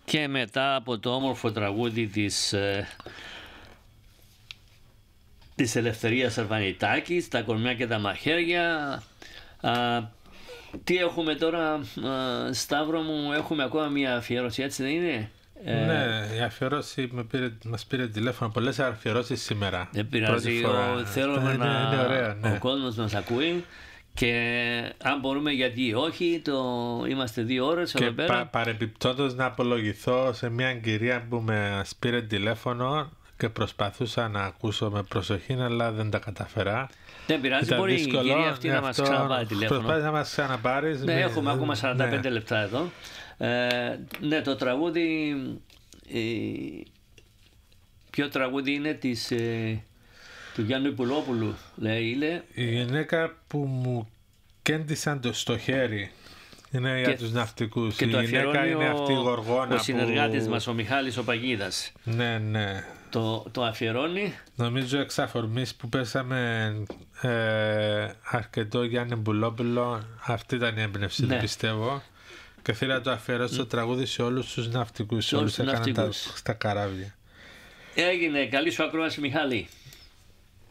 Και μετά από το όμορφο τραγούδι της Ελευθερίας Αρβανιτάκης, τα κορμιά και τα μαχαίρια. Τι έχουμε τώρα, Σταύρο μου? Έχουμε ακόμα μια αφιέρωση, έτσι δεν είναι? Ναι, η αφιέρωση μας πήρε τηλέφωνο, πολλές αφιερώσεις σήμερα. Δεν πειράζει, θέλουμε είναι ωραία, ναι. Ο κόσμος μας ακούει. Και αν μπορούμε, γιατί όχι, είμαστε 2 ώρες εδώ πέρα. Και παρεπιπτόντως να απολογηθώ σε μια κυρία που μας πήρε τηλέφωνο και προσπαθούσα να ακούσω με προσοχή, αλλά δεν τα καταφέρα. Δεν πειράζει, μπορεί δύσκολο, η κυρία αυτή να μας ξαναπάρει τηλέφωνο. Προσπάθησε να μας ξαναπάρεις. Ναι, έχουμε ακόμα 45 λεπτά εδώ. Ναι, το τραγούδι, ποιο τραγούδι είναι του Γιάννου Πουλόπουλου, λέει. Η γυναίκα που μου κέντησαν στο χέρι. Είναι για τους ναυτικούς. Και η γυναίκα είναι αυτή η Γοργόνα. Ο συνεργάτης μας, ο Μιχάλης ο Παγίδας. Ναι, ναι. Το αφιερώνει. Νομίζω εξ αφορμής που πέσαμε αρκετό Γιάννη Πουλόπουλο, αυτή ήταν η έμπνευση, ναι, πιστεύω. Και θέλω να το αφιερώσω το τραγούδι σε όλους τους ναυτικούς, σε όλους έκαναν στα καράβια. Έγινε. Καλή σου ακρόαση, Μιχάλη.